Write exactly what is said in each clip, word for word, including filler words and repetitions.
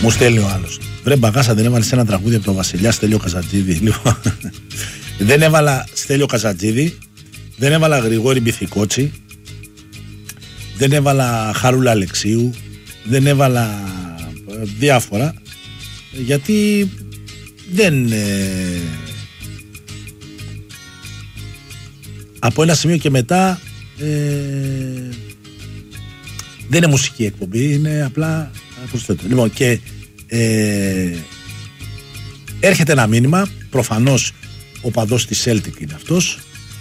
Μου στέλνει ο άλλος. Βρε Μπαγάσα, δεν έβαλε ένα τραγούδι από τον Βασιλιά Στέλιο Καζατζίδη. Λοιπόν, δεν έβαλα Στέλιο Καζατζίδη, δεν έβαλα Γρηγόρη Μπιθικότσι, δεν έβαλα Χαρούλα Αλεξίου, δεν έβαλα διάφορα, γιατί δεν... Ε, από ένα σημείο και μετά ε, δεν είναι μουσική εκπομπή, είναι απλά προσθέτω. Λοιπόν, και ε, έρχεται ένα μήνυμα, προφανώς ο παδός της Celtic είναι αυτός.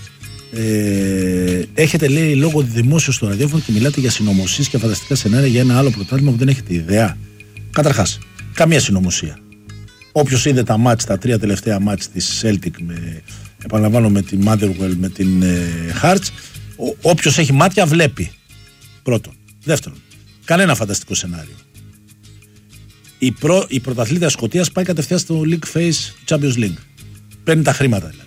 Ε, έχετε, λέει, λόγο δημόσιο στο ραδιόφωνο και μιλάτε για συνωμοσίες και φανταστικά σενάρια για ένα άλλο πρωτάθλημα που δεν έχετε ιδέα. Καταρχάς, καμία συνωμοσία. Όποιος είδε τα μάτς, τα τρία τελευταία μάτς της Celtic, με, επαναλαμβάνω, με την Motherwell, με την ε, Hearts, όποιος έχει μάτια βλέπει. Πρώτον. Δεύτερον, κανένα φανταστικό σενάριο. Η, προ, η πρωταθλήτρια Σκωτίας πάει κατευθείαν στο League Phase Champions League. Παίρνει τα χρήματα δηλαδή.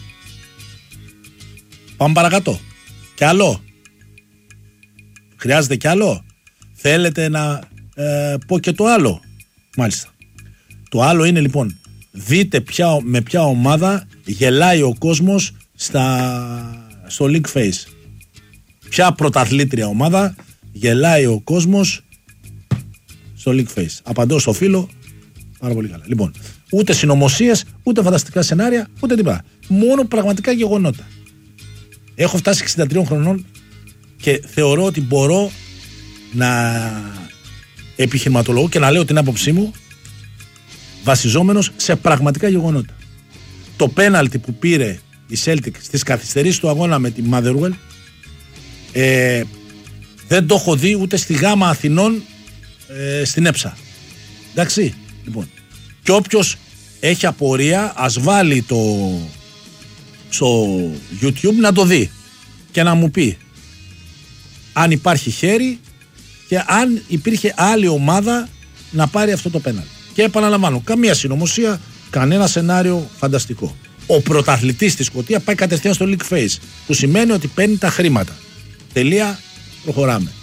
Πάμε παρακάτω. Κι άλλο. Χρειάζεται κι άλλο. Θέλετε να ε, πω και το άλλο. Μάλιστα. Το άλλο είναι λοιπόν, δείτε ποια, με ποια ομάδα γελάει ο κόσμος στα, στο League Phase. Ποια πρωταθλήτρια ομάδα γελάει ο κόσμος στο League Phase. Απαντώ στο φίλο πάρα πολύ καλά. Λοιπόν, ούτε συνωμοσίες, ούτε φανταστικά σενάρια, ούτε τίποτα. Μόνο πραγματικά γεγονότα. Έχω φτάσει εξήντα τριών χρονών και θεωρώ ότι μπορώ να επιχειρηματολογώ και να λέω την άποψή μου βασιζόμενος σε πραγματικά γεγονότα. Το πέναλτι που πήρε η Celtic στις καθυστερήσεις του αγώνα με τη Motherwell, ε, δεν το έχω δει ούτε στη Γάμα Αθηνών, ε, στην Έψα. Εντάξει, λοιπόν. Και όποιος έχει απορία, ας βάλει το στο YouTube να το δει και να μου πει αν υπάρχει χέρι και αν υπήρχε άλλη ομάδα να πάρει αυτό το πέναλτι. Και επαναλαμβάνω, καμία συνωμοσία, κανένα σενάριο φανταστικό. Ο πρωταθλητής της Σκωτία πάει κατευθείαν στο League Phase, που σημαίνει ότι παίρνει τα χρήματα. Τελεία, προχωράμε.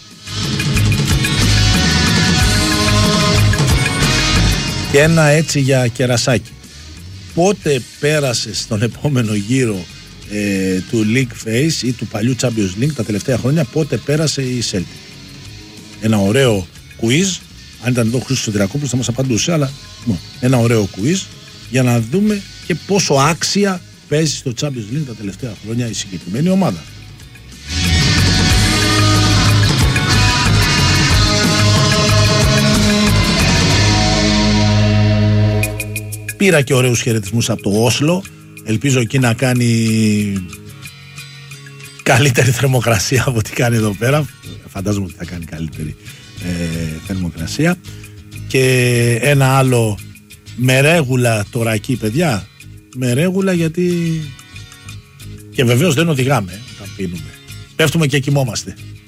Και ένα έτσι για κερασάκι. Πότε πέρασε στον επόμενο γύρο ε, του League Phase ή του παλιού Champions League τα τελευταία χρόνια, πότε πέρασε η Celtic? Ένα ωραίο quiz. Αν ήταν εδώ ο Χρήστος Σωτηρακόπουλος θα μας απαντούσε, αλλά μόνο, ένα ωραίο quiz για να δούμε και πόσο άξια παίζει στο Champions League τα τελευταία χρόνια η συγκεκριμένη ομάδα. Πήρα και ωραίους χαιρετισμούς από το Όσλο. Ελπίζω εκεί να κάνει καλύτερη θερμοκρασία από ό,τι κάνει εδώ πέρα. Φαντάζομαι ότι θα κάνει καλύτερη ε, θερμοκρασία. Και ένα άλλο με ρέγουλα τώρα εκεί, παιδιά. Με ρέγουλα, γιατί και βεβαίως δεν οδηγάμε όταν πίνουμε. Πέφτουμε και κοιμόμαστε.